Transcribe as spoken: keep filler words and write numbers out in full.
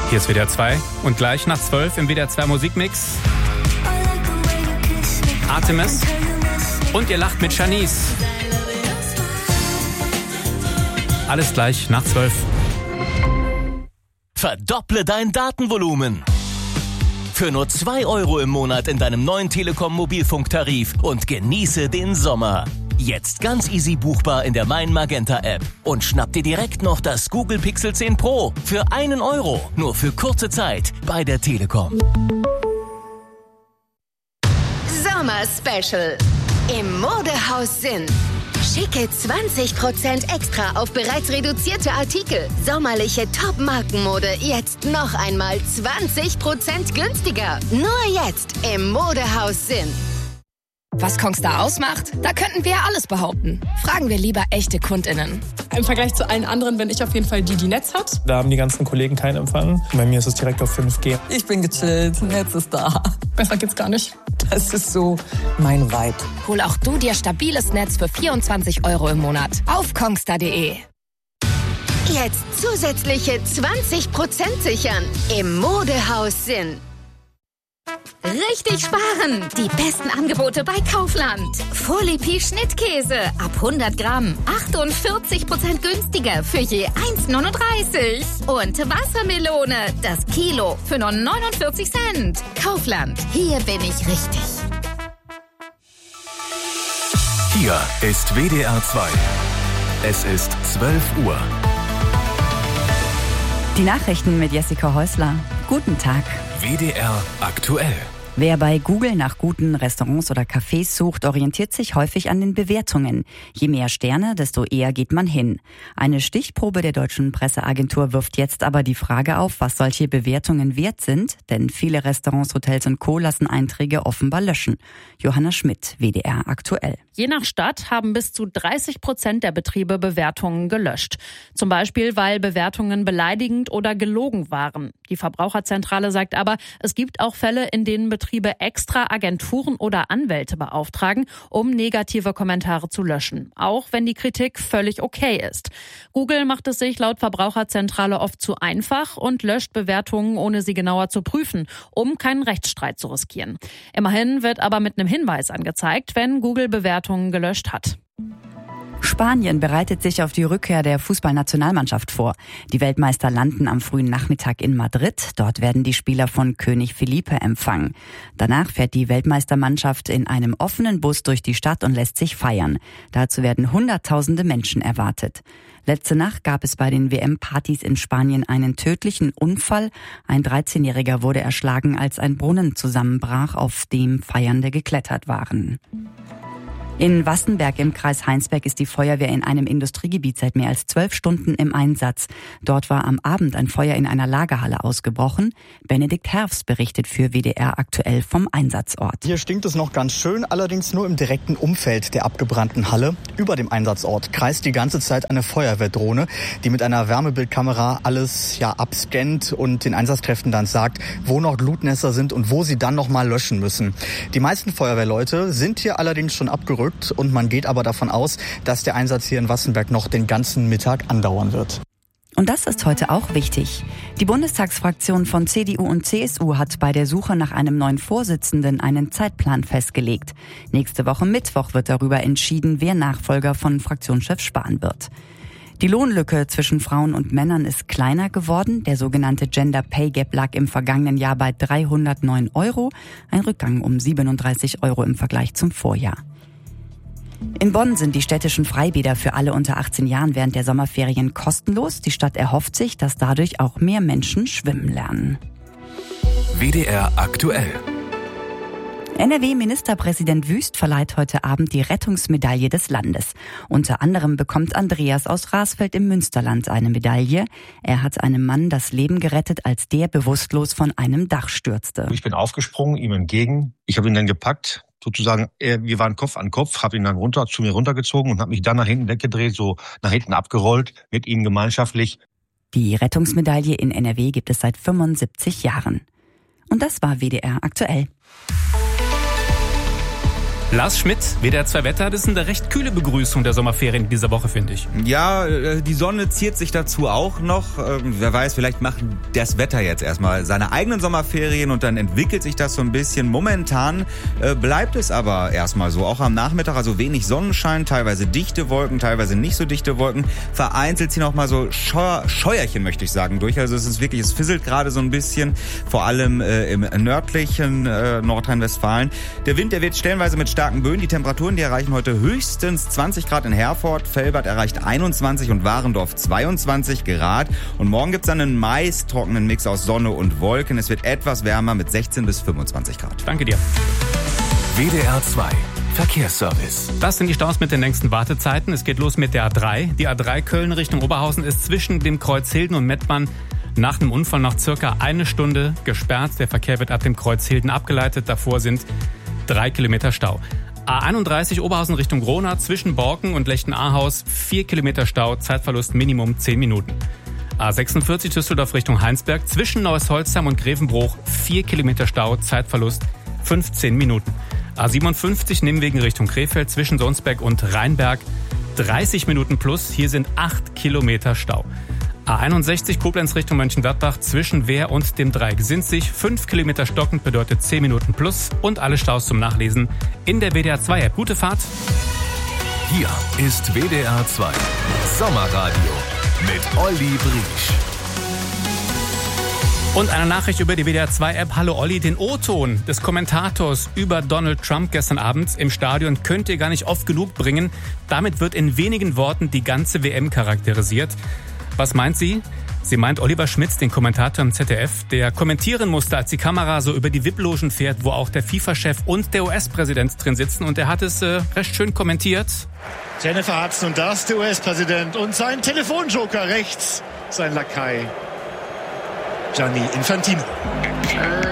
Hier ist W D R zwei und gleich nach zwölf im W D R zwei Musikmix Artemis und ihr lacht mit Shanice. Alles gleich nach zwölf. Verdopple dein Datenvolumen. Für nur zwei Euro im Monat in deinem neuen Telekom Mobilfunktarif und genieße den Sommer. Jetzt ganz easy buchbar in der Mein Magenta App. Und schnapp dir direkt noch das Google Pixel zehn Pro für einen Euro. Nur für kurze Zeit bei der Telekom. Sommer Special im Modehaus Sinn. Schicke zwanzig Prozent extra auf bereits reduzierte Artikel. Sommerliche Top-Markenmode jetzt noch einmal zwanzig Prozent günstiger. Nur jetzt im Modehaus Sinn. Was Kongstar ausmacht? Da könnten wir ja alles behaupten. Fragen wir lieber echte KundInnen. Im Vergleich zu allen anderen bin ich auf jeden Fall die, die Netz hat. Da haben die ganzen Kollegen keinen Empfang. Bei mir ist es direkt auf fünf G. Ich bin gechillt, Netz ist da. Besser geht's gar nicht. Das ist so mein Vibe. Hol auch du dir stabiles Netz für vierundzwanzig Euro im Monat auf kongstar punkt de. Jetzt zusätzliche zwanzig Prozent sichern im Modehaus Sinn. Richtig sparen! Die besten Angebote bei Kaufland. Folipi Schnittkäse ab hundert Gramm. achtundvierzig Prozent günstiger für je eins neununddreißig. Und Wassermelone, das Kilo für nur neunundvierzig Cent. Kaufland, hier bin ich richtig. Hier ist W D R zwei. Es ist zwölf Uhr. Die Nachrichten mit Jessica Häusler. Guten Tag. W D R aktuell. Wer bei Google nach guten Restaurants oder Cafés sucht, orientiert sich häufig an den Bewertungen. Je mehr Sterne, desto eher geht man hin. Eine Stichprobe der deutschen Presseagentur wirft jetzt aber die Frage auf, was solche Bewertungen wert sind, denn viele Restaurants, Hotels und Co. lassen Einträge offenbar löschen. Johanna Schmidt, W D R aktuell. Je nach Stadt haben bis zu dreißig Prozent der Betriebe Bewertungen gelöscht. Zum Beispiel, weil Bewertungen beleidigend oder gelogen waren. Die Verbraucherzentrale sagt aber, es gibt auch Fälle, in denen Betriebe extra Agenturen oder Anwälte beauftragen, um negative Kommentare zu löschen, auch wenn die Kritik völlig okay ist. Google macht es sich laut Verbraucherzentrale oft zu einfach und löscht Bewertungen, ohne sie genauer zu prüfen, um keinen Rechtsstreit zu riskieren. Immerhin wird aber mit einem Hinweis angezeigt, wenn Google Bewertungen gelöscht hat. Spanien bereitet sich auf die Rückkehr der Fußballnationalmannschaft vor. Die Weltmeister landen am frühen Nachmittag in Madrid. Dort werden die Spieler von König Felipe empfangen. Danach fährt die Weltmeistermannschaft in einem offenen Bus durch die Stadt und lässt sich feiern. Dazu werden Hunderttausende Menschen erwartet. Letzte Nacht gab es bei den W M-Partys in Spanien einen tödlichen Unfall. Ein dreizehnjähriger wurde erschlagen, als ein Brunnen zusammenbrach, auf dem Feiernde geklettert waren. In Wassenberg im Kreis Heinsberg ist die Feuerwehr in einem Industriegebiet seit mehr als zwölf Stunden im Einsatz. Dort war am Abend ein Feuer in einer Lagerhalle ausgebrochen. Benedikt Herfs berichtet für W D R aktuell vom Einsatzort. Hier stinkt es noch ganz schön, allerdings nur im direkten Umfeld der abgebrannten Halle. Über dem Einsatzort kreist die ganze Zeit eine Feuerwehrdrohne, die mit einer Wärmebildkamera alles ja abscannt und den Einsatzkräften dann sagt, wo noch Glutnester sind und wo sie dann noch mal löschen müssen. Die meisten Feuerwehrleute sind hier allerdings schon abgerückt. Und man geht aber davon aus, dass der Einsatz hier in Wassenberg noch den ganzen Mittag andauern wird. Und das ist heute auch wichtig. Die Bundestagsfraktion von C D U und C S U hat bei der Suche nach einem neuen Vorsitzenden einen Zeitplan festgelegt. Nächste Woche Mittwoch wird darüber entschieden, wer Nachfolger von Fraktionschef Spahn wird. Die Lohnlücke zwischen Frauen und Männern ist kleiner geworden. Der sogenannte Gender Pay Gap lag im vergangenen Jahr bei dreihundertneun Euro, ein Rückgang um siebenunddreißig Euro im Vergleich zum Vorjahr. In Bonn sind die städtischen Freibäder für alle unter achtzehn Jahren während der Sommerferien kostenlos. Die Stadt erhofft sich, dass dadurch auch mehr Menschen schwimmen lernen. W D R aktuell. N R W-Ministerpräsident Wüst verleiht heute Abend die Rettungsmedaille des Landes. Unter anderem bekommt Andreas aus Rasfeld im Münsterland eine Medaille. Er hat einem Mann das Leben gerettet, als der bewusstlos von einem Dach stürzte. Ich bin aufgesprungen, ihm entgegen. Ich habe ihn dann gepackt. Sozusagen, wir waren Kopf an Kopf, habe ihn dann runter zu mir runtergezogen und habe mich dann nach hinten weggedreht, so nach hinten abgerollt, mit ihm gemeinschaftlich. Die Rettungsmedaille in N R W gibt es seit fünfundsiebzig Jahren. Und das war W D R aktuell. Lars Schmidt, W D R zwei Wetter, das ist eine recht kühle Begrüßung der Sommerferien dieser Woche, finde ich. Ja, die Sonne ziert sich dazu auch noch. Wer weiß, vielleicht macht das Wetter jetzt erstmal seine eigenen Sommerferien und dann entwickelt sich das so ein bisschen. Momentan bleibt es aber erstmal so. Auch am Nachmittag, also wenig Sonnenschein, teilweise dichte Wolken, teilweise nicht so dichte Wolken. Vereinzelt ziehen auch mal so Scheuer, Scheuerchen, möchte ich sagen, durch. Also es ist wirklich, es fisselt gerade so ein bisschen, vor allem äh, im nördlichen äh, Nordrhein-Westfalen. Der Wind, der wird stellenweise mit starken Böen. Die Temperaturen, die erreichen heute höchstens zwanzig Grad in Herford. Velbert erreicht einundzwanzig und Warendorf zweiundzwanzig Grad. Und morgen gibt's dann einen meist trockenen Mix aus Sonne und Wolken. Es wird etwas wärmer mit sechzehn bis fünfundzwanzig Grad. Danke dir. W D R zwei Verkehrsservice. Das sind die Staus mit den längsten Wartezeiten. Es geht los mit der A drei. Die A drei Köln Richtung Oberhausen ist zwischen dem Kreuz Hilden und Mettmann nach einem Unfall noch circa eine Stunde gesperrt. Der Verkehr wird ab dem Kreuz Hilden abgeleitet. Davor sind drei Kilometer Stau. A einunddreißig Oberhausen Richtung Gronau zwischen Borken und Lechten-Ahaus vier Kilometer Stau, Zeitverlust Minimum zehn Minuten. A sechsundvierzig Düsseldorf Richtung Heinsberg zwischen Neues-Holzheim und Grevenbruch vier Kilometer Stau, Zeitverlust fünfzehn Minuten. A siebenundfünfzig Nimwegen Richtung Krefeld zwischen Sonsberg und Rheinberg dreißig Minuten plus, hier sind acht Kilometer Stau. A einundsechzig Koblenz Richtung Mönchengladbach zwischen Wehr und dem Dreieck Sinzig fünf Kilometer stockend bedeutet zehn Minuten plus und alle Staus zum Nachlesen in der W D R zwei App. Gute Fahrt. Hier ist W D R zwei Sommerradio mit Olli Briesch. Und eine Nachricht über die W D R zwei App. Hallo Olli, den O-Ton des Kommentators über Donald Trump gestern Abend im Stadion könnt ihr gar nicht oft genug bringen. Damit wird in wenigen Worten die ganze W M charakterisiert. Was meint sie? Sie meint Oliver Schmitz, den Kommentator im Z D F, der kommentieren musste, als die Kamera so über die V I P-Logen fährt, wo auch der FIFA-Chef und der U S-Präsident drin sitzen. Und er hat es äh, recht schön kommentiert. Jennifer Hudson und da ist der U S-Präsident und sein Telefonjoker rechts, sein Lakai Gianni Infantino.